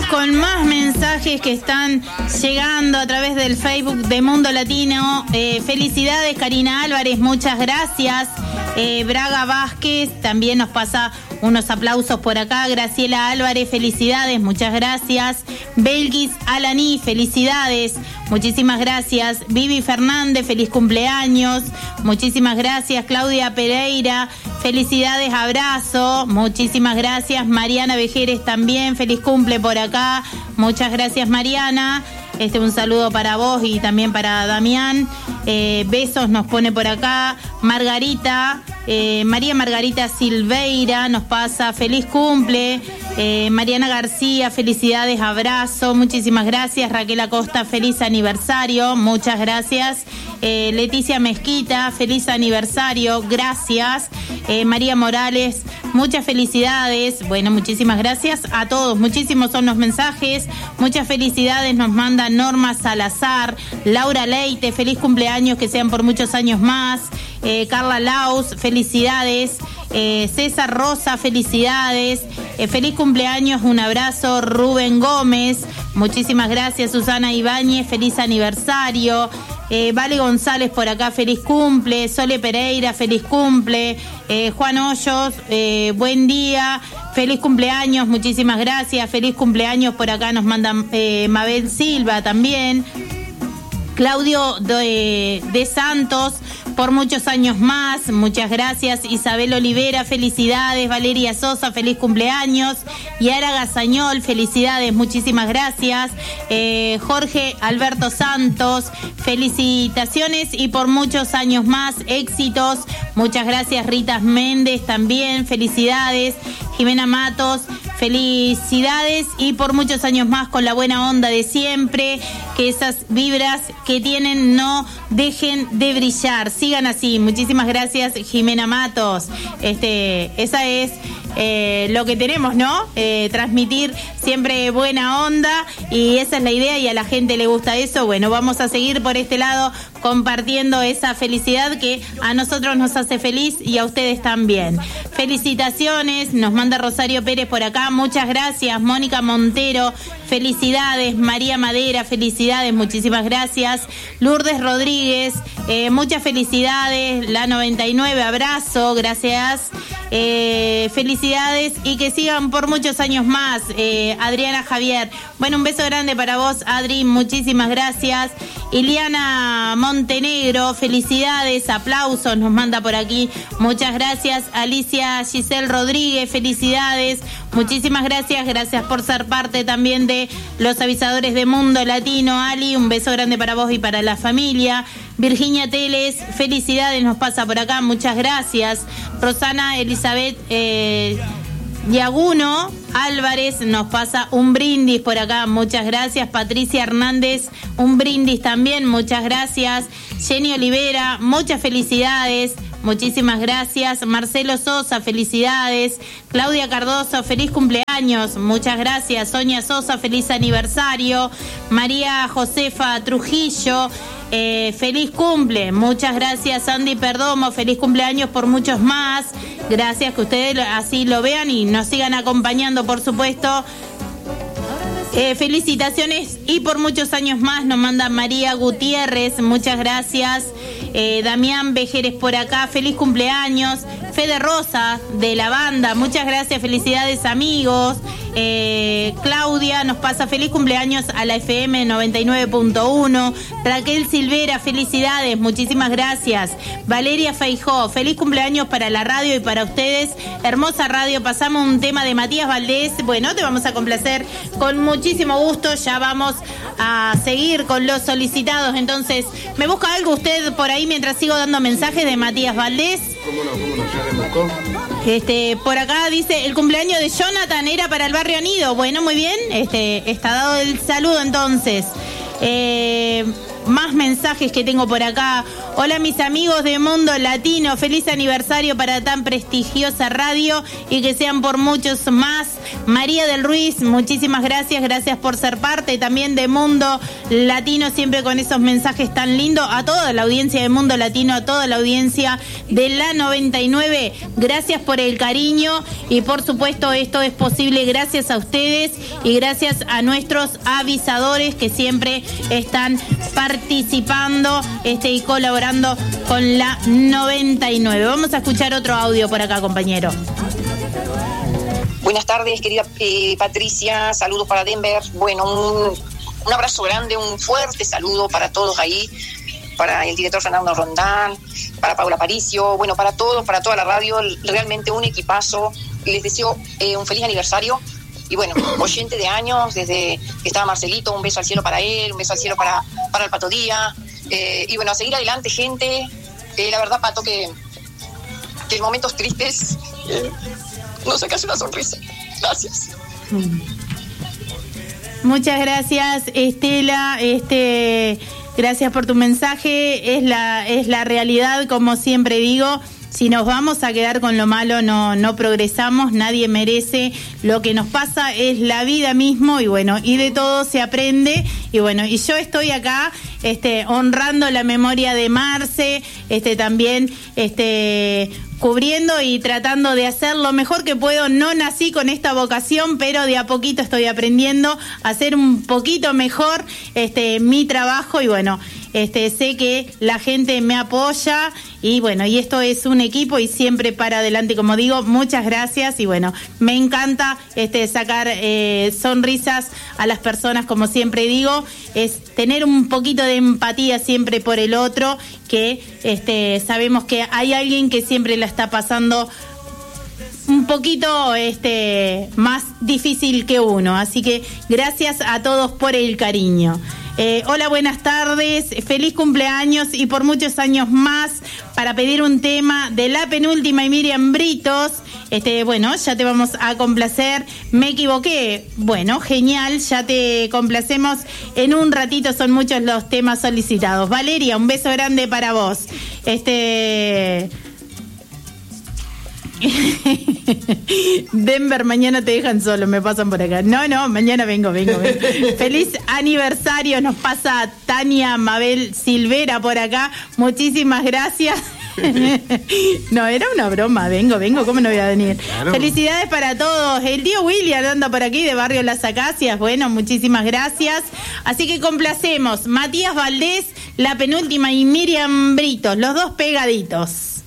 con más mensajes que están llegando a través del Facebook de Mundo Latino. Felicidades, Karina Álvarez, muchas gracias. Braga Vázquez también nos pasa unos aplausos por acá. Graciela Álvarez, felicidades, muchas gracias. Belkis Alaní, felicidades, muchísimas gracias. Vivi Fernández, feliz cumpleaños, muchísimas gracias. Claudia Pereira, felicidades, abrazo, muchísimas gracias. Mariana Vejeres también, feliz cumple por acá, muchas gracias, Mariana. Un saludo para vos y también para Damián. Besos nos pone por acá. Margarita, María Margarita Silveira nos pasa feliz cumple. Mariana García, felicidades, abrazo, muchísimas gracias. Raquel Acosta, feliz aniversario, muchas gracias. Leticia Mezquita, feliz aniversario, gracias. María Morales, muchas felicidades. Bueno, muchísimas gracias a todos, muchísimos son los mensajes. Muchas felicidades nos manda Norma Salazar. Laura Leite, feliz cumpleaños, que sean por muchos años más. Carla Laus, felicidades. César Rosa, felicidades. Feliz cumpleaños, un abrazo. Rubén Gómez, muchísimas gracias. Susana Ibáñez, feliz aniversario. Vale González por acá, feliz cumple. Sole Pereira, feliz cumple. Juan Hoyos, buen día, feliz cumpleaños, muchísimas gracias. Feliz cumpleaños por acá nos mandan Mabel Silva también. Claudio de Santos, por muchos años más, muchas gracias. Isabel Olivera, felicidades. Valeria Sosa, feliz cumpleaños. Yara Gazañol, felicidades, muchísimas gracias. Jorge Alberto Santos, felicitaciones y por muchos años más, éxitos, muchas gracias. Rita Méndez también, felicidades. Jimena Matos, felicidades y por muchos años más con la buena onda de siempre, que esas vibras que tienen no dejen de brillar, sigan así. Muchísimas gracias, Jimena Matos. Esa es lo que tenemos, ¿no? Transmitir siempre buena onda y esa es la idea y a la gente le gusta eso. Bueno, vamos a seguir por este lado compartiendo esa felicidad que a nosotros nos hace feliz y a ustedes también. Felicitaciones, nos manda Rosario Pérez por acá, muchas gracias. Mónica Montero, felicidades. María Madera, felicidades, muchísimas gracias. Lourdes Rodríguez, muchas felicidades. La 99, abrazo, gracias. Felicidades y que sigan por muchos años más. Adriana Javier, bueno, un beso grande para vos, Adri, muchísimas gracias. Iliana Montenegro, felicidades, aplausos, nos manda por aquí, muchas gracias. Alicia Giselle Rodríguez, felicidades, muchísimas gracias, gracias por ser parte también de los avisadores de Mundo Latino. Ali, un beso grande para vos y para la familia. Virginia Teles, felicidades, nos pasa por acá, muchas gracias. Rosana Elizabeth Diaguno Álvarez nos pasa un brindis por acá, muchas gracias. Patricia Hernández, un brindis también, muchas gracias. Jenny Olivera, muchas felicidades, muchísimas gracias. Marcelo Sosa, felicidades. Claudia Cardoso, feliz cumpleaños, muchas gracias. Sonia Sosa, feliz aniversario. María Josefa Trujillo, feliz cumple, muchas gracias. Andy Perdomo, feliz cumpleaños por muchos más. Gracias, que ustedes así lo vean y nos sigan acompañando, por supuesto. Felicitaciones y por muchos años más nos manda María Gutiérrez, muchas gracias. Damián Vejeres por acá, feliz cumpleaños. Fede Rosa de la banda, muchas gracias, felicidades amigos. Claudia nos pasa feliz cumpleaños a la FM 99.1. Raquel Silvera, felicidades, muchísimas gracias. Valeria Feijó, feliz cumpleaños para la radio y para ustedes, hermosa radio. Pasamos un tema de Matías Valdés, bueno, te vamos a complacer con muchísimo gusto. Ya vamos a seguir con los solicitados, entonces me busca algo usted por ahí mientras sigo dando mensajes de Matías Valdés. ¿Cómo no? ¿Ya le buscó? Por acá dice, el cumpleaños de Jonathan era para el barrio Nido. Bueno, muy bien, está dado el saludo entonces. más mensajes que tengo por acá. Hola mis amigos de Mundo Latino, feliz aniversario para tan prestigiosa radio y que sean por muchos más. María del Ruiz, muchísimas gracias por ser parte también de Mundo Latino, siempre con esos mensajes tan lindos. A toda la audiencia de Mundo Latino, a toda la audiencia de la 99, gracias por el cariño y por supuesto esto es posible gracias a ustedes y gracias a nuestros avisadores que siempre están participando y colaborando con la 99. Vamos a escuchar otro audio por acá, compañero. Buenas tardes, querida Patricia, saludos para Denver. Bueno, un abrazo grande, un fuerte saludo para todos ahí, para el director Fernando Rondán, para Paula Aparicio, bueno, para todos, para toda la radio, realmente un equipazo. Les deseo un feliz aniversario y bueno, oyente de años, desde que estaba Marcelito, un beso al cielo para él, un beso al cielo para el Pato Díaz, y bueno, a seguir adelante, gente. La verdad, Pato, que en momentos tristes no sacas una sonrisa. Gracias. Muchas gracias, Estela. Gracias por tu mensaje. Es la realidad, como siempre digo. Si nos vamos a quedar con lo malo, no progresamos, nadie merece. Lo que nos pasa es la vida mismo y bueno, y de todo se aprende. Y bueno, y yo estoy acá honrando la memoria de Marce, también cubriendo y tratando de hacer lo mejor que puedo. No nací con esta vocación, pero de a poquito estoy aprendiendo a hacer un poquito mejor mi trabajo y bueno, sé que la gente me apoya y bueno, y esto es un equipo y siempre para adelante, como digo. Muchas gracias y bueno, me encanta sacar sonrisas a las personas, como siempre digo, es tener un poquito de empatía siempre por el otro, que sabemos que hay alguien que siempre la está pasando un poquito más difícil que uno, así que gracias a todos por el cariño. Hola, buenas tardes, feliz cumpleaños y por muchos años más, para pedir un tema de La Penúltima y Miriam Britos. Bueno, ya te vamos a complacer. Me equivoqué. Bueno, genial, ya te complacemos en un ratito, son muchos los temas solicitados. Valeria, un beso grande para vos. Denver, mañana te dejan solo, me pasan por acá. No, mañana vengo. Feliz aniversario, nos pasa Tania Mabel Silvera por acá. Muchísimas gracias. No, era una broma, vengo, ¿cómo no voy a venir? Claro. Felicidades para todos. El tío William anda por aquí de Barrio Las Acacias. Bueno, muchísimas gracias. Así que complacemos Matías Valdés, La Penúltima y Miriam Britos, los dos pegaditos.